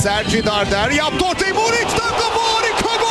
Sergi Darder yaptı ortayı. Muriç'ten kafa, harika gol!